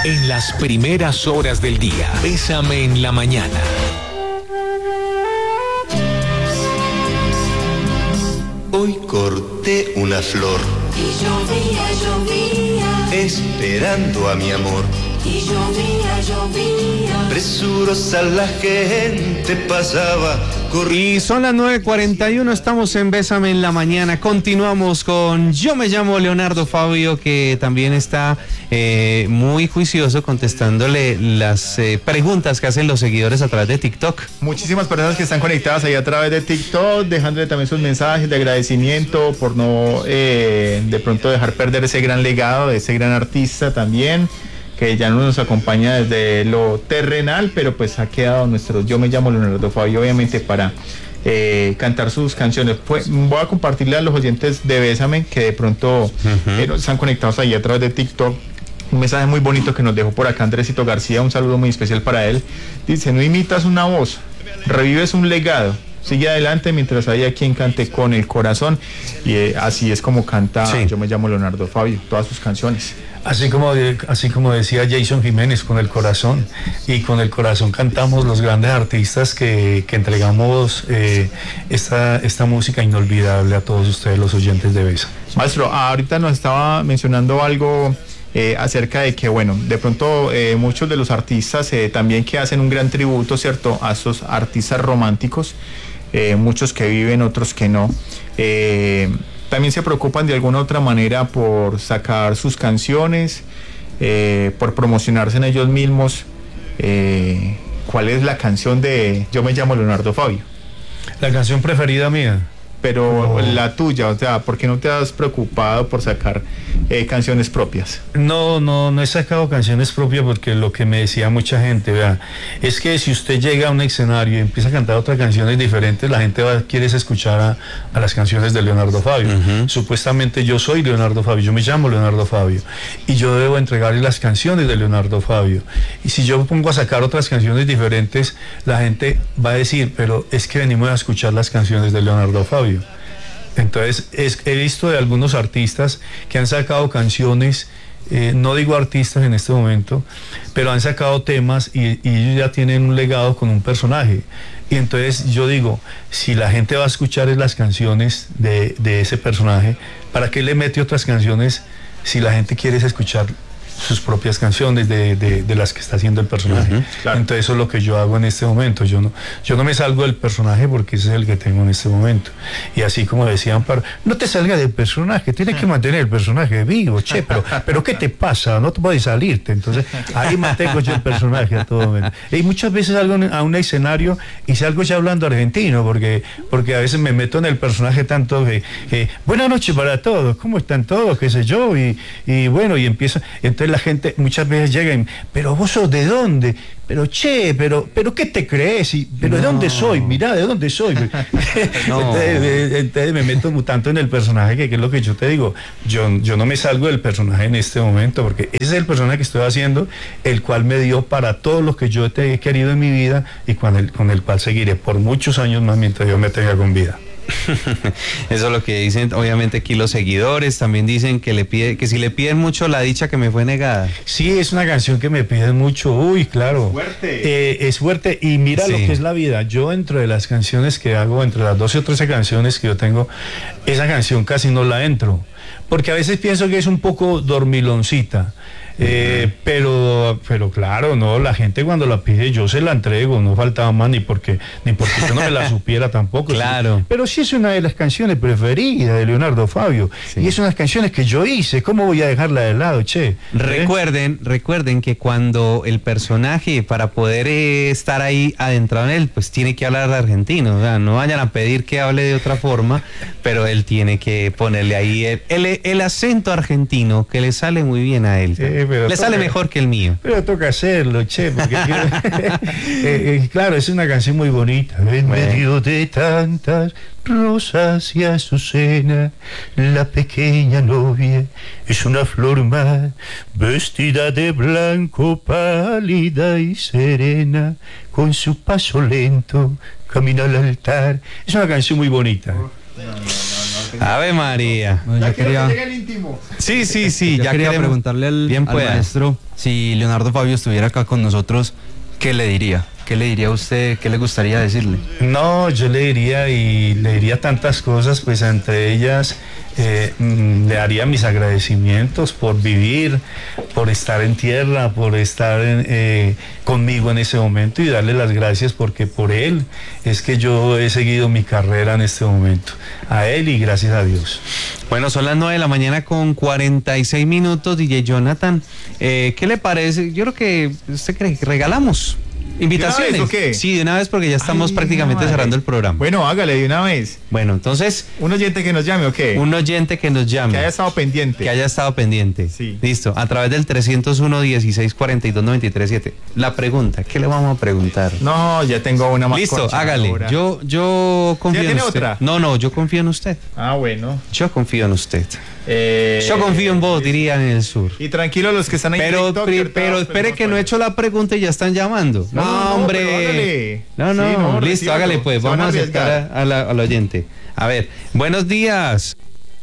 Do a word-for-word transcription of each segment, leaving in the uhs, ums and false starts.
En las primeras horas del día, Bésame en la mañana. Hoy corté una flor y llovía, llovía, esperando a mi amor. Y llovía, llovía, presurosa la gente pasaba. Y son las nueve cuarenta y uno, estamos en Bésame en la mañana. Continuamos con Yo me llamo Leonardo Fabio, que también está eh, muy juicioso contestándole las eh, preguntas que hacen los seguidores a través de TikTok. Muchísimas personas que están conectadas ahí a través de TikTok, dejándole también sus mensajes de agradecimiento por no eh, de pronto dejar perder ese gran legado de ese gran artista también, que ya no nos acompaña desde lo terrenal, pero pues ha quedado nuestro Yo me llamo Leonardo Fabio, obviamente para eh, cantar sus canciones. Pues, voy a compartirle a los oyentes de Bésame, que de pronto uh-huh. eh, están conectados ahí a través de TikTok, un mensaje muy bonito que nos dejó por acá Andresito García, un saludo muy especial para él. Dice: no imitas una voz, revives un legado. Sigue adelante mientras haya quien cante con el corazón. Y eh, así es como canta sí. Yo me llamo Leonardo Fabio, todas sus canciones. Así como, de, así como decía Jason Jiménez, con el corazón. Y con el corazón cantamos los grandes artistas que, que entregamos eh, esta, esta música inolvidable a todos ustedes, los oyentes de Besa. Maestro, ahorita nos estaba mencionando algo eh, acerca de que, bueno, de pronto eh, muchos de los artistas eh, también que hacen un gran tributo, ¿cierto?, a esos artistas románticos, eh, muchos que viven, otros que no. Eh, También se preocupan de alguna otra manera por sacar sus canciones, eh, por promocionarse en ellos mismos. Eh, ¿Cuál es la canción de Yo me llamo Leonardo Fabio? La canción preferida mía. Pero oh. la tuya, o sea, ¿por qué no te has preocupado por sacar eh, canciones propias? No, no, no he sacado canciones propias porque lo que me decía mucha gente, vea, es que si usted llega a un escenario y empieza a cantar otras canciones diferentes, la gente va, quiere escuchar a, a las canciones de Leonardo Fabio. Uh-huh. Supuestamente yo soy Leonardo Fabio, yo me llamo Leonardo Fabio y yo debo entregarle las canciones de Leonardo Fabio. Y si yo pongo a sacar otras canciones diferentes, la gente va a decir, pero es que venimos a escuchar las canciones de Leonardo Fabio. Entonces es, he visto de algunos artistas que han sacado canciones, eh, no digo artistas en este momento, pero han sacado temas y, y ellos ya tienen un legado con un personaje. Y entonces yo digo, si la gente va a escuchar las canciones de, de ese personaje, ¿para qué le mete otras canciones si la gente quiere escuchar sus propias canciones de, de, de las que está haciendo el personaje? Uh-huh, claro. Entonces eso es lo que yo hago en este momento. Yo no, yo no me salgo del personaje porque ese es el que tengo en este momento. Y así como decía Amparo, no te salgas del personaje, tienes que mantener el personaje vivo, che, pero, pero ¿qué te pasa? No te puedes salirte. Entonces ahí mantengo yo el personaje a todo momento. Y muchas veces salgo a un escenario y salgo ya hablando argentino, porque, porque a veces me meto en el personaje tanto que, que buenas noches para todos, ¿cómo están todos? ¿Qué sé yo? Y, y bueno, y empiezo, entonces la gente muchas veces llega y, pero vos sos de dónde, pero che, pero, pero ¿qué te crees? Y, pero no. ¿De dónde soy? Mirá, ¿de dónde soy? No. entonces, entonces me meto tanto en el personaje que, que es lo que yo te digo, yo, yo no me salgo del personaje en este momento, porque ese es el personaje que estoy haciendo, el cual me dio para todo lo que yo te he querido en mi vida y con el, con el cual seguiré por muchos años más mientras yo me tenga con vida. Eso es lo que dicen obviamente aquí los seguidores. También dicen que le pide, que si le piden mucho la dicha que me fue negada. Sí, es una canción que me piden mucho. Uy, claro, fuerte. Eh, es fuerte. Y mira sí. lo que es la vida. Yo dentro de las canciones que hago, entre las doce o trece canciones que yo tengo, esa canción casi no la entro, porque a veces pienso que es un poco dormiloncita. Eh, uh-huh. pero pero claro, no, la gente cuando la pide yo se la entrego, no faltaba más ni porque ni porque yo no me la supiera tampoco. Claro. Sí. Pero sí es una de las canciones preferidas de Leonardo Fabio, sí. y es unas canciones que yo hice, ¿cómo voy a dejarla de lado, che? Recuerden, ¿Eh? recuerden que cuando el personaje, para poder eh, estar ahí adentrado en él, pues tiene que hablar de argentino, o sea, no vayan a pedir que hable de otra forma, pero él tiene que ponerle ahí el, el, el acento argentino que le sale muy bien a él. Eh, Le toca, sale mejor que el mío. Pero toca hacerlo, che, porque eh, eh, claro, es una canción muy bonita. En medio de tantas rosas y azucenas, la pequeña novia es una flor más, vestida de blanco, pálida y serena, con su paso lento camina al altar. Es una canción muy bonita. No, no, no, no. Ave María. No, yo quería, Sí, sí, sí. yo ya quería queremos- preguntarle al, Bien al pueda. maestro si Leonardo Fabio estuviera acá con nosotros, ¿qué le diría? ¿Qué le diría a usted? ¿Qué le gustaría decirle? No, yo le diría y le diría tantas cosas, pues entre ellas eh, mm, le daría mis agradecimientos por vivir, por estar en tierra, por estar en, eh, conmigo en ese momento y darle las gracias porque por él es que yo he seguido mi carrera en este momento. A él y gracias a Dios. Bueno, son las nueve de la mañana con cuarenta y seis minutos, D J Jonathan. Eh, ¿Qué le parece? Yo creo que usted cree que regalamos invitaciones. ¿De una vez o qué? Sí, de una vez porque ya estamos Ay, prácticamente madre. cerrando el programa. Bueno, hágale de una vez. Bueno, entonces, Un oyente que nos llame, ¿o qué? un oyente que nos llame. Que haya estado pendiente. Que haya estado pendiente. Sí. Listo. A través del trescientos uno, dieciséis, cuarenta y dos, noventa y tres, siete. La pregunta, ¿qué le vamos a preguntar? No, ya tengo una más Listo, corchadora. hágale. Yo, yo confío ¿Ya en tiene usted. otra? No, no, yo confío en usted. Ah, bueno. Yo confío en usted. Eh, Yo confío en vos, dirían en el sur. Y tranquilo los que están ahí en Pero, TikTok, pri- ahorita pero espere esperemos que no para he hecho la pregunta y ya están llamando. No, No, no, no, hombre. pero hágale. No, no, Sí, no, listo, recíbalo. hágale pues. Se van Vamos a a acercar arriesgar. a- a la- al oyente. A ver, buenos días.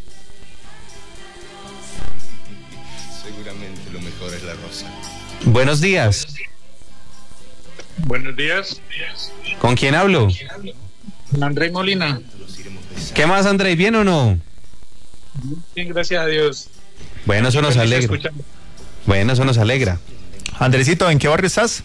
Seguramente lo mejor es la rosa. Buenos días. Buenos días, ¿Con quién hablo? Andrés Molina. ¿Qué más, André? ¿Bien o no? Bien, gracias a Dios. Bueno, eso nos Feliz alegra. escuchando. Bueno, eso nos alegra. Andresito, ¿en qué barrio estás?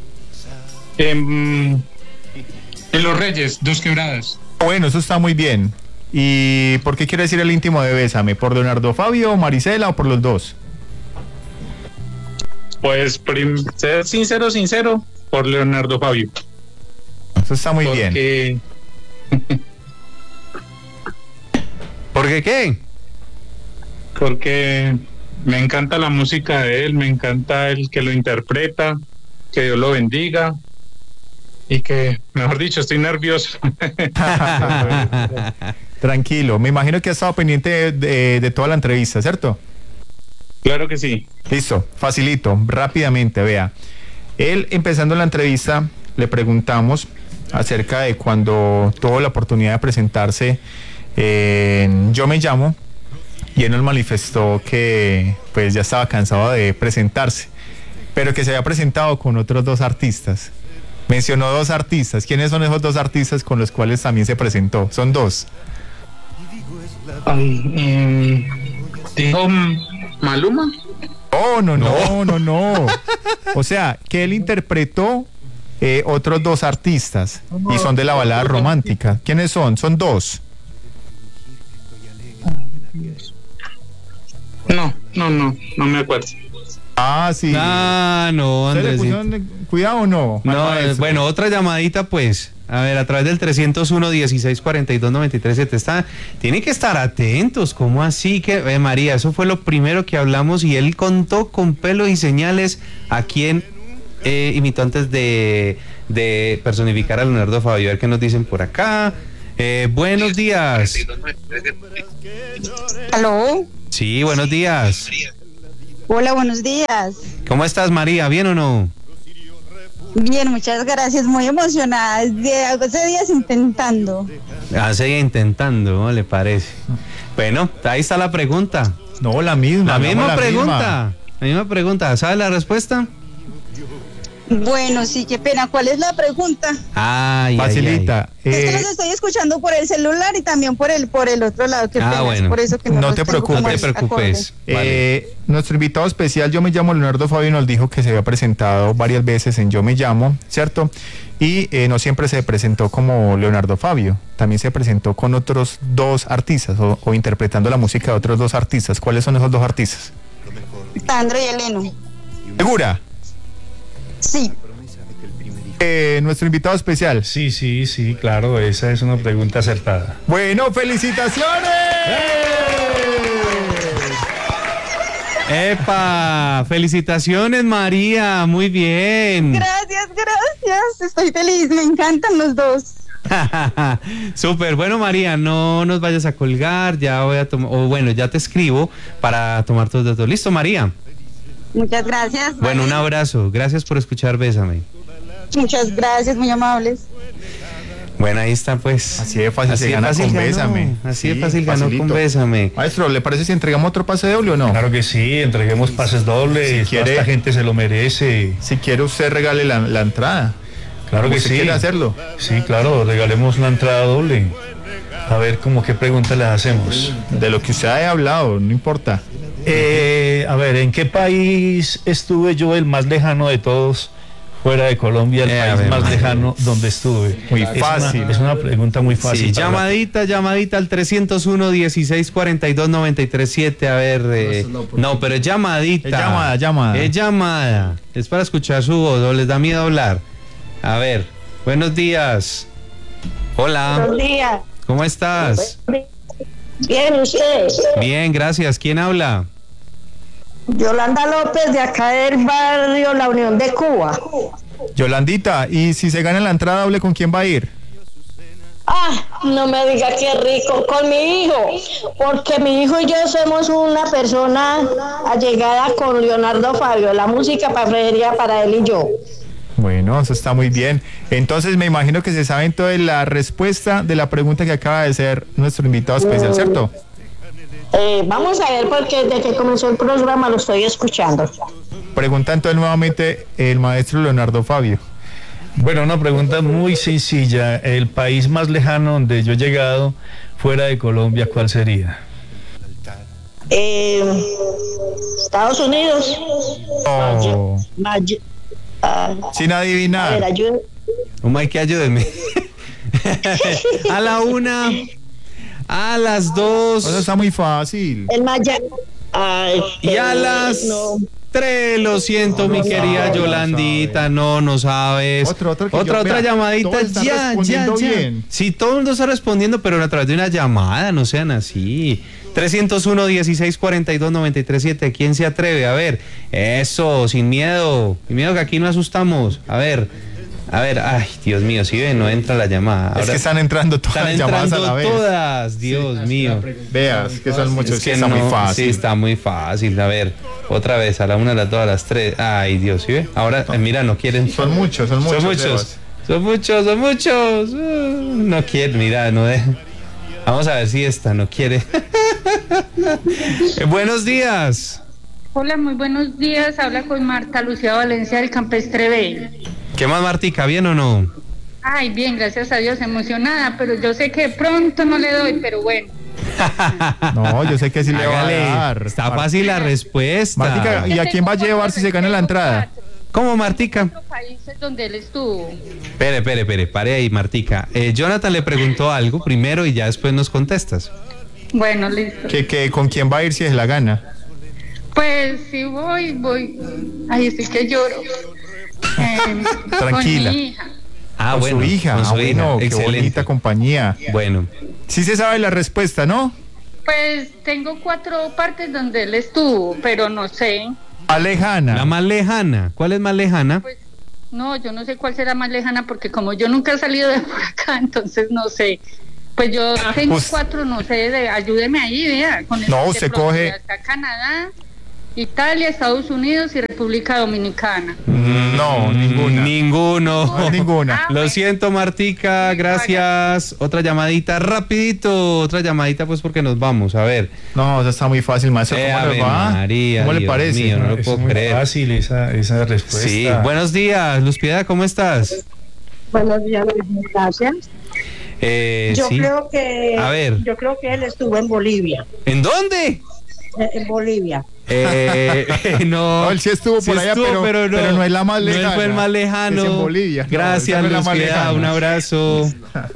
En, en Los Reyes, Dos Quebradas. Bueno, eso está muy bien. ¿Y por qué quiere decir el íntimo de Bésame? ¿Por Leonardo Fabio, Marisela o por los dos? Pues, prim- ser sincero, sincero, por Leonardo Fabio. Eso está muy bien. Porque ¿Por qué qué? porque me encanta la música de él, me encanta el que lo interpreta, que Dios lo bendiga y que, mejor dicho, estoy nervioso. Tranquilo, me imagino que ha estado pendiente de, de- de toda la entrevista, ¿cierto? Claro que sí. Listo, facilito, rápidamente, vea. Él, empezando la entrevista, le preguntamos acerca de cuando tuvo la oportunidad de presentarse en Yo Me Llamo, y él nos manifestó que pues ya estaba cansado de presentarse, pero que se había presentado con otros dos artistas. Mencionó dos artistas. ¿Quiénes son esos dos artistas con los cuales también se presentó? Son dos. Ay, mm, dijo mm, Maluma. Oh, no, no, no, no. O sea, que él interpretó eh, otros dos artistas y son de la balada romántica. ¿Quiénes son? Son dos. No, no, no, no me acuerdo. Ah, sí. Ah, no, ¿Ustedes le Andresito. pusieron cuidado o no? No, Al eh, maestro. bueno, otra llamadita pues. A ver, a través del trescientos uno, dieciséis, cuarenta y dos, noventa y tres, siete está. Tienen que estar atentos. ¿Cómo así que, eh, María? Eso fue lo primero que hablamos y él contó con pelos y señales a quien eh, imitó antes de, de personificar a Leonardo Fabio. A ver qué nos dicen por acá. Eh, buenos días. Aló, Sí, buenos días. hola, buenos días. ¿Cómo estás, María? ¿Bien o no? Bien, muchas gracias, muy emocionada. Desde hace días intentando. Ah, seguía intentando, ¿no? ¿Le parece? Bueno, ahí está la pregunta. No, la misma. La hagamos misma la pregunta. La misma pregunta. ¿Sabes la respuesta? Bueno, sí, qué pena. ¿Cuál es la pregunta? Ay, Facilita. Es que Eh, los estoy escuchando por el celular y también por el por el otro lado. Qué Ah, pena, es bueno. por eso que no, No los te tengo preocupes. como No te al preocupes. Vale. Eh, nuestro invitado especial, Yo Me Llamo Leonardo Fabio, nos dijo que se había presentado varias veces en Yo Me Llamo, ¿cierto? Y eh, no siempre se presentó como Leonardo Fabio, también se presentó con otros dos artistas o, o interpretando la música de otros dos artistas. ¿Cuáles son esos dos artistas? acorde. Sandro y Eleno. ¿Segura? Sí. Eh, nuestro invitado especial. Sí, sí, sí, claro, esa es una pregunta acertada. Bueno, felicitaciones. ¡Epa! ¡Felicitaciones, María! Muy bien. Gracias, gracias. Estoy feliz, me encantan los dos. Súper, bueno, María, no nos vayas a colgar, ya voy a tomar, o bueno, ya te escribo para tomar tus datos. ¿Listo, María? Muchas gracias. Bueno, un vale. abrazo, gracias por escuchar Bésame. Muchas gracias, muy amables. Bueno, ahí está pues. Así de fácil Así se de gana fácil con ganó, Bésame. así de Sí, fácil ganó facilito. con Bésame. Maestro, ¿le parece si entregamos otro pase doble o no? Claro que sí, entreguemos pases dobles, Si toda quiere- esta gente se lo merece. Si quiere usted regale la, la entrada. Claro que ¿Usted sí. quiere hacerlo? Sí, claro, regalemos una entrada doble. A ver, como qué pregunta le hacemos. De lo que usted haya hablado, no importa. Eh, a ver, ¿en qué país estuve yo el más lejano de todos? Fuera de Colombia, el Eh, país Ave más María. lejano donde estuve. Muy Es una- fácil. Es una, pregunta muy fácil. Sí, para- llamadita, llamadita al trescientos uno, dieciséis cuarenta y dos, noventa y tres siete. A ver, eh, no, pero es llamadita. Es llamada, llamada. Es llamada. Es para escuchar su voz, o les da miedo hablar. A ver, buenos días. Hola, Buenos días. ¿cómo estás? Bien, usted. Bien, gracias. ¿Quién habla? Yolanda López, de acá del barrio La Unión de Cuba. Yolandita, y si se gana la entrada doble, ¿con quién va a ir? Ah, no me diga qué rico, con mi hijo, porque mi hijo y yo somos una persona allegada con Leonardo Fabio, la música preferiría para él y yo. Bueno, eso está muy bien. Entonces me imagino que se sabe entonces la respuesta de la pregunta que acaba de hacer nuestro invitado especial, ¿cierto? Eh, vamos a ver, porque desde que comenzó el programa lo estoy escuchando. Pregunta entonces nuevamente el maestro Leonardo Fabio. Bueno, una pregunta muy sencilla. El país más lejano donde yo he llegado fuera de Colombia, ¿cuál sería? Eh, Estados Unidos. Oh, May- ah, sin a ver, adivinar. ayúdame. Oh, Mike, ayúdenme. A la una, a las dos. Eso está muy fácil. El Maya. Ay, Y a las no. tres, lo siento, mi No querida sabe, no Yolandita, no, no sabes. Otro, otro que otra, yo- otra vea, llamadita, todos están ya, ya, respondiendo ya. bien. Sí, todo el mundo está respondiendo, pero a través de una llamada, no sean así. trescientos uno, dieciséis cuarenta y dos, noventa y tres siete. ¿Quién se atreve? A ver, eso, sin miedo. Sin miedo que aquí no asustamos. A ver, a ver, ay, Dios mío, si ven, no entra la llamada. Es que están entrando todas están las llamadas a entrando la vez. todas, Dios mío. Veas, que son muchos, Es que está no, muy fácil. Sí, está muy fácil. A ver, otra vez, a la una, a las dos, a las tres. Ay, Dios, ¿sí ve? Ahora, eh, mira, no quieren. Son muchos, son muchos. Son muchos. Sebas. Son muchos, son muchos. Uh, no quieren, mira, no de... Vamos a ver si esta no quiere. Eh, buenos días. Hola, muy buenos días. Habla con Marta Lucía Valencia del Campestre B. ¿Qué más, Martica? ¿Bien o no? Ay, bien, gracias a Dios, emocionada, pero yo sé que pronto no le doy, pero bueno. No, yo sé que sí le va a Hágale. dar. Está Mar- fácil la respuesta. Martica, ¿y a quién va a llevar si se gana la entrada? ¿Cómo, Martica? Cuatro países donde él estuvo. Espere, espere, espere, pare ahí, Martica. Eh, Jonathan le preguntó algo primero y ya después nos contestas. Bueno, listo. Que, que con quién va a ir si es la gana. Pues sí voy, voy. Ay, estoy que lloro. Eh, Tranquila. Con mi hija. Ah, con bueno. su hija. Con su Ah, hija. bueno, qué Excelente. bonita compañía. Bueno. Sí se sabe la respuesta, ¿no? Pues tengo cuatro partes donde él estuvo, pero no sé. A lejana. La más lejana. ¿Cuál es más lejana? Pues no, yo no sé cuál será más lejana porque como yo nunca he salido de por acá, entonces no sé. Pues yo tengo Pues- cuatro, no sé, de, ayúdeme ahí, vea. Con el- No, de usted pronto, coge- Está Canadá, Italia, Estados Unidos y República Dominicana. No, ninguna. Ninguno. No es ninguna. Ah, Lo bueno. siento, Martica, gracias. Otra llamadita, rapidito. Otra llamadita, pues porque nos vamos. A ver. No, eso está muy fácil, maestro. Eh, ¿Cómo le Ave va? María, ¿Cómo le Dios parece? mío, no lo Es puedo muy creer. fácil esa, esa respuesta. Sí, buenos días, Luz Piedad, ¿cómo estás? Buenos días, gracias. Eh, Yo sí. creo que A ver. yo creo que él estuvo en Bolivia, ¿En dónde? eh, en Bolivia. Eh, no, No, él sí estuvo por allá, pero- pero no es la más No lejana. fue el más lejano. Es en Bolivia. No, Gracias, esa no es la Luz más Piedad, lejana. un abrazo.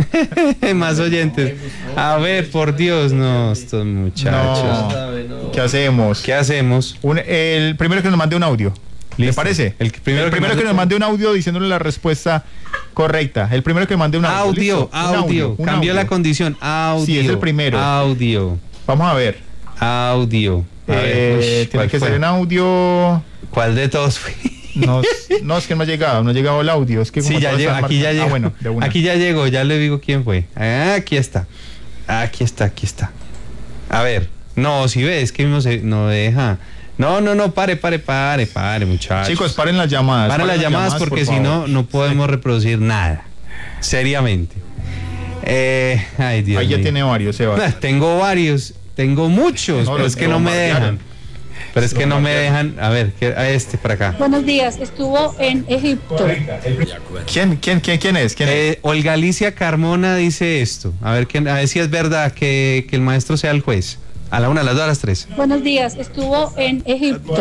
Más oyentes. A ver, por Dios, no, estos muchachos. No. ¿Qué hacemos? ¿Qué hacemos? Un- el primero que nos mande un audio. ¿Le Listo. parece? El que- primero El que primero que, mande- nos mande un audio diciéndole la respuesta correcta. El primero que mande un audio. Audio, ¿listo? Un audio. un Cambió audio. la condición. Audio. Sí, es el primero. Audio. Vamos a ver. Audio. A ver, Eh, uy, tiene ¿cuál que fue? ser un audio. ¿Cuál de todos fue? No, no, es que no ha llegado, no ha llegado el audio. Es que Sí, como ya todos llegó, están aquí ya marcando- llegó. Ah, bueno, de una. Aquí ya llegó, ya le digo quién fue. Ah, aquí está. Aquí está, aquí está. A ver, no, si ves que no, se, no deja. No, no, no, pare, pare, pare, pare, muchachos. Chicos, paren las llamadas. Paren las llamadas porque por si favor. no, no podemos reproducir nada. Seriamente. Eh, ay, Dios Ahí ya mío. tiene varios, Sebas. Tengo varios, tengo muchos, No, pero los es que no me bombardearon. dejan. Pero es que no me dejan. A ver, que- a este para acá. Buenos días, estuvo en Egipto. ¿Quién, quién, quién, quién es? ¿Quién es? Eh, Olga Alicia Carmona dice esto. A ver, quién- a ver si es verdad que, que el maestro sea el juez. A la una, a las dos, a las tres. Buenos días, estuvo en Egipto.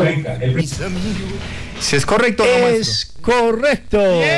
Si es correcto o no, maestro. Es correcto.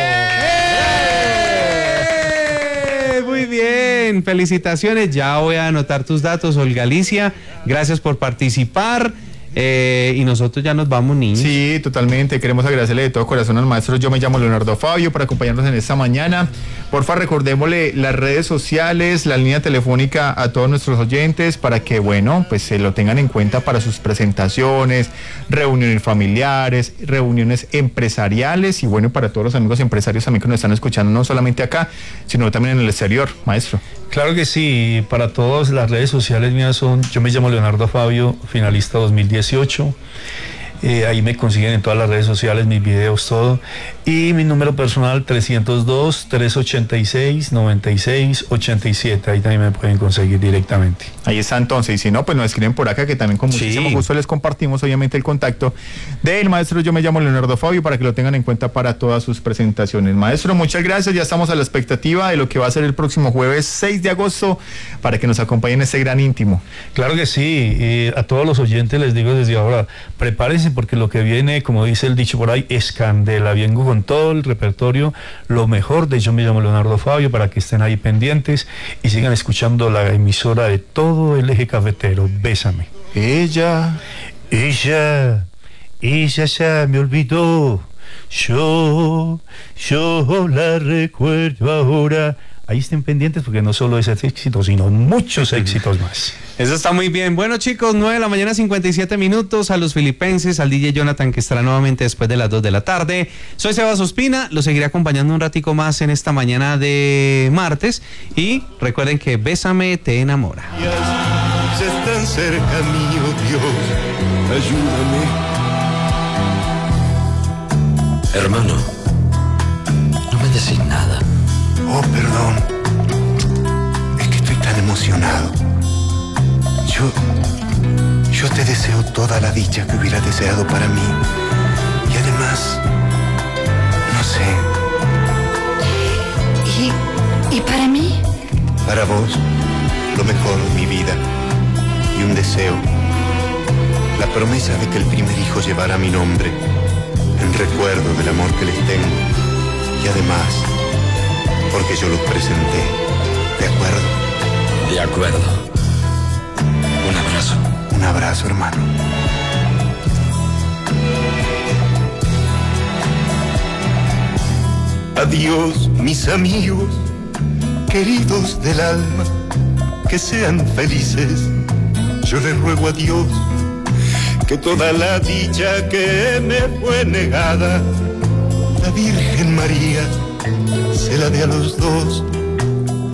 ¡Eh! Muy bien, felicitaciones. Ya voy a anotar tus datos, Olga Alicia. Gracias por participar. Eh, y nosotros ya nos vamos, niños. Sí, totalmente. Queremos agradecerle de todo corazón al maestro. Yo me llamo Leonardo Fabio por acompañarnos en esta mañana. Porfa, recordémosle las redes sociales, la línea telefónica a todos nuestros oyentes para que, bueno, pues se lo tengan en cuenta para sus presentaciones, reuniones familiares, reuniones empresariales y, bueno, para todos los amigos empresarios también que nos están escuchando, no solamente acá, sino también en el exterior, maestro. Claro que sí, para todos las redes sociales mías son, yo me llamo Leonardo Fabio, finalista dos mil dieciocho, eh, ahí me consiguen en todas las redes sociales, mis videos, todo, y mi número personal trescientos dos, trescientos ochenta y seis, noventa y seis, ochenta y siete, ahí también me pueden conseguir directamente. Ahí está entonces, y si no, pues nos escriben por acá que también con muchísimo Sí. gusto les compartimos obviamente el contacto del maestro. Yo me llamo Leonardo Fabio para que lo tengan en cuenta para todas sus presentaciones. Maestro, muchas gracias, ya estamos a la expectativa de lo que va a ser el próximo jueves seis de agosto para que nos acompañen en este gran íntimo. Claro que sí, y a todos los oyentes les digo desde ahora, prepárense porque lo que viene, como dice el dicho por ahí, es candela. Vengo con todo el repertorio, lo mejor de Yo me llamo Leonardo Fabio, para que estén ahí pendientes y sigan escuchando la emisora de todo el eje cafetero. Bésame. Ella, ella, ella ya me olvidó, yo, yo la recuerdo ahora. Ahí estén pendientes porque no solo ese éxito, sino muchos éxitos más. Eso está muy bien. Bueno, chicos, nueve de la mañana, cincuenta y siete minutos. A los filipenses, al D J Jonathan, que estará nuevamente después de las dos de la tarde. Soy Sebas Ospina, los seguiré acompañando un ratico más en esta mañana de martes. Y recuerden que Bésame te enamora. Ya están cerca mío, Dios, ayúdame. Hermano, no me decís nada. Oh, perdón. Es que estoy tan emocionado. Yo, yo te deseo toda la dicha que hubiera deseado para mí. Y además, no sé. ¿Y, y para mí? Para vos, lo mejor, mi vida. Y un deseo. La promesa de que el primer hijo llevará mi nombre. En recuerdo del amor que les tengo. Y además, porque yo los presenté. ¿De acuerdo? De acuerdo. Un abrazo. Un abrazo, hermano. Adiós, mis amigos, queridos del alma, que sean felices. Yo les ruego a Dios que toda la dicha que me fue negada, la Virgen María se la dé a los dos.